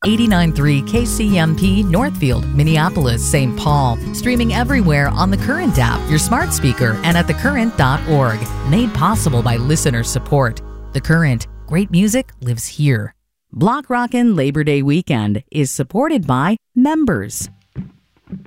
89.3 KCMP Northfield, Minneapolis, St. Paul. Streaming everywhere on the Current app, your smart speaker, and at thecurrent.org. Made possible by listener support. The Current. Great music lives here. Block Rockin' Labor Day Weekend is supported by members.